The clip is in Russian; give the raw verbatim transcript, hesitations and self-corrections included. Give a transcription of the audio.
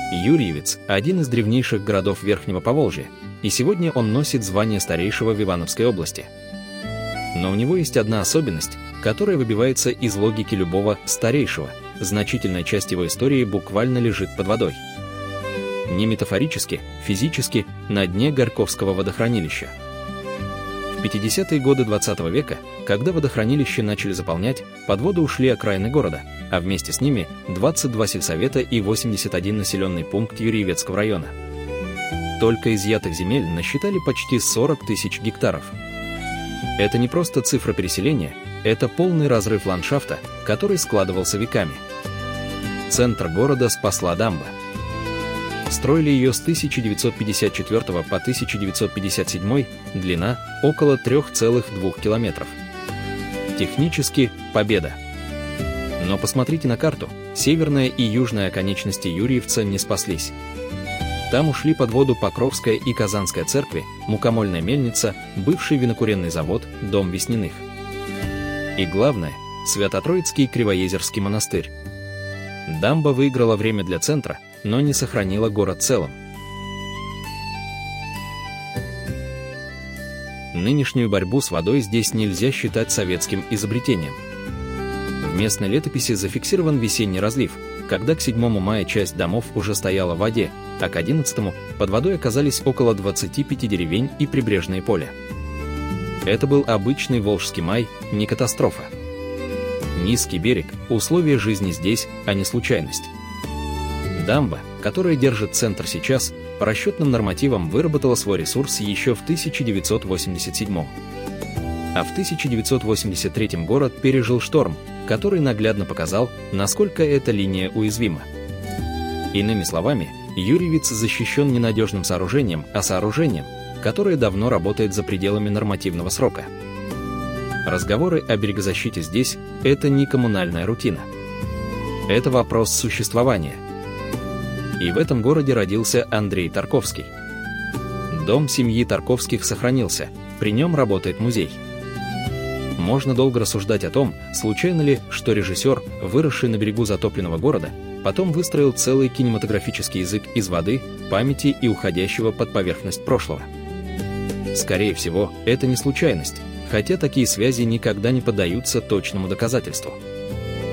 Юрьевец – один из древнейших городов Верхнего Поволжья, и сегодня он носит звание старейшего в Ивановской области. Но у него есть одна особенность, которая выбивается из логики любого старейшего. Значительная часть его истории буквально лежит под водой. Не метафорически, физически, на дне Горьковского водохранилища. В пятидесятые годы двадцатого века, когда водохранилище начали заполнять, под воду ушли окраины города, а вместе с ними двадцать два сельсовета и восемьдесят один населенный пункт Юрьевецкого района. Только изъятых земель насчитали почти сорок тысяч гектаров. Это не просто цифра переселения, это полный разрыв ландшафта, который складывался веками. Центр города спасла дамба. Строили ее с тысяча девятьсот пятьдесят четвёртого по тысяча девятьсот пятьдесят седьмой, длина около трёх целых двух километров. Технически победа. Но посмотрите на карту, северная и южная оконечности Юрьевца не спаслись. Там ушли под воду Покровская и Казанская церкви, мукомольная мельница, бывший винокуренный завод, дом Весниных. И главное, Свято-Троицкий Кривоезерский монастырь. Дамба выиграла время для центра, но не сохранила город целым. Нынешнюю борьбу с водой здесь нельзя считать советским изобретением. В местной летописи зафиксирован весенний разлив, когда к седьмому мая часть домов уже стояла в воде, а к одиннадцатому под водой оказались около двадцати пяти деревень и прибрежные поля. Это был обычный волжский май, не катастрофа. Низкий берег – условия жизни здесь, а не случайность. Дамба, которая держит центр сейчас, по расчетным нормативам выработала свой ресурс еще в тысяча девятьсот восемьдесят седьмом. А в тысяча девятьсот восемьдесят третьем город пережил шторм, который наглядно показал, насколько эта линия уязвима. Иными словами, Юрьевец защищен не надежным сооружением, а сооружением, которое давно работает за пределами нормативного срока. Разговоры о берегозащите здесь – это не коммунальная рутина. Это вопрос существования. И в этом городе родился Андрей Тарковский. Дом семьи Тарковских сохранился, при нем работает музей. Можно долго рассуждать о том, случайно ли, что режиссер, выросший на берегу затопленного города, потом выстроил целый кинематографический язык из воды, памяти и уходящего под поверхность прошлого. Скорее всего, это не случайность, хотя такие связи никогда не поддаются точному доказательству.